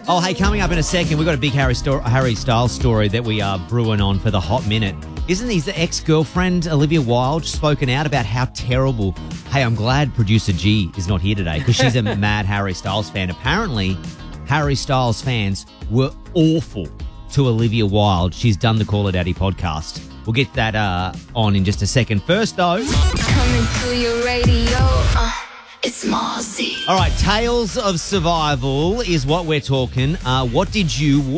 Oh, hey, coming up in a second, we've got a big Harry Styles story that we are brewing on for the hot minute. Isn't his ex-girlfriend, Olivia Wilde, spoken out about how terrible... Hey, I'm glad producer G is not here today because she's a mad Harry Styles fan. Apparently, Harry Styles fans were awful to Olivia Wilde. She's done the Call Her Daddy podcast. We'll get that on in just a second. First, though... Coming to your radio, it's Marcy. All right, Tales of Survival is what we're talking. What did you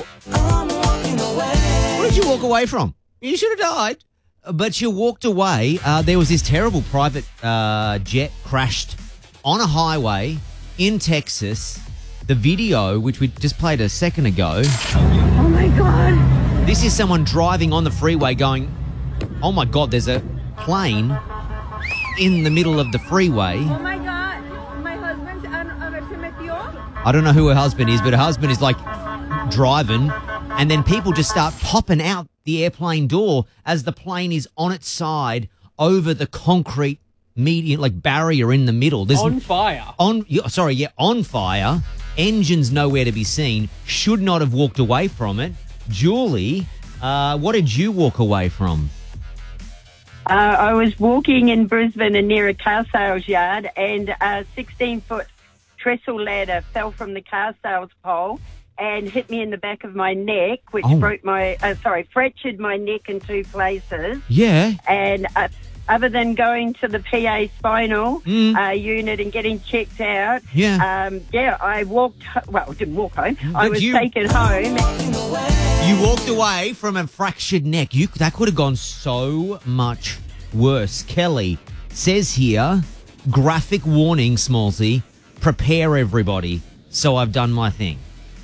walk away from? You should have died, but you walked away. There was this terrible private jet crashed on a highway in Texas. The video, which we just played a second ago. Oh, my God. This is someone driving on the freeway going, oh, my God, there's a plane in the middle of the freeway. Oh, my God. My husband's I don't know who her husband is, but her husband is like driving, and then people just start popping out the airplane door as the plane is on its side over the concrete median, like barrier in the middle. There's on fire. On fire. Engines nowhere to be seen. Should not have walked away from it. Julie, what did you walk away from? I was walking in Brisbane and near a car sales yard, and a 16-foot trestle ladder fell from the car sales pole and hit me in the back of my neck, which fractured my neck in two places. Yeah. And other than going to the PA spinal unit and getting checked out, I didn't walk home. I was taken home. You walked away from a fractured neck. That could have gone so much worse. Kelly says here, graphic warning, Smallsy, prepare everybody. So I've done my thing.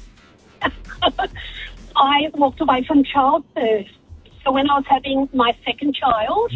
I walked away from childbirth. So when I was having my second child,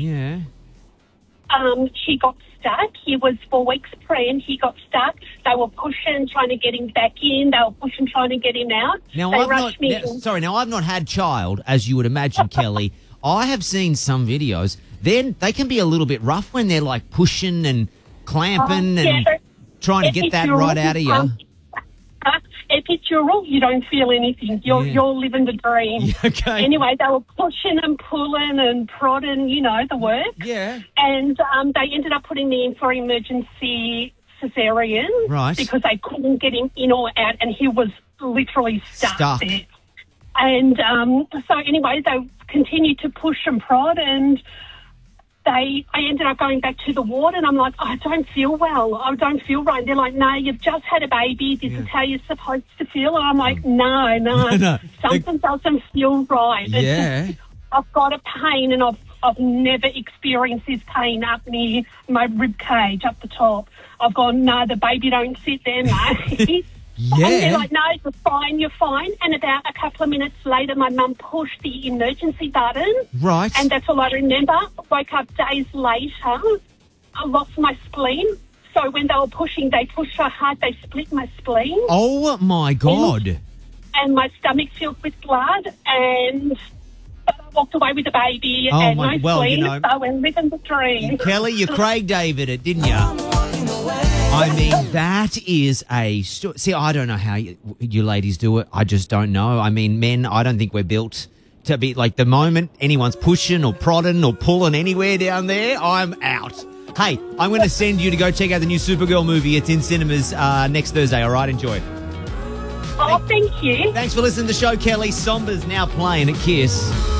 she got stuck. He was 4 weeks pregnant. He got stuck. They were pushing, trying to get him back in. They were pushing, trying to get him out. Now, I've not had child, as you would imagine, Kelly. I have seen some videos. Then they can be a little bit rough when they're like pushing and clamping and trying to get that right out of you. Epidural, you don't feel anything. You're living the dream. Okay. Anyway, they were pushing and pulling and prodding, the work. Yeah. And they ended up putting me in for emergency cesarean. Right. Because they couldn't get him in or out, and he was literally stuck. There. And so anyway, they continued to push and prod, and I ended up going back to the ward, and I'm like, I don't feel well. I don't feel right. And they're like, no, you've just had a baby. This is how you're supposed to feel. And I'm like, no. Something doesn't feel right. Yeah. I've got a pain, and I've never experienced this pain up near my rib cage up the top. I've gone, no, the baby don't sit there, mate. Yeah. And they're like, no, you're fine. And about a couple of minutes later, my mum pushed the emergency button. Right. And that's all I remember. Woke up days later. I lost my spleen. So when they were pushing, they pushed so hard, they split my spleen. Oh, my God. And my stomach filled with blood. And I walked away with the baby and no spleen. So we're living the dream. Kelly, you Craig David it, didn't you? I mean, that is a... See, I don't know how you ladies do it. I just don't know. I mean, men, I don't think we're built to be... Like, the moment anyone's pushing or prodding or pulling anywhere down there, I'm out. Hey, I'm going to send you to go check out the new Supergirl movie. It's in cinemas next Thursday, all right? Enjoy. Oh, thank you. Thanks for listening to the show, Kelly. Sombra's now playing at KISS.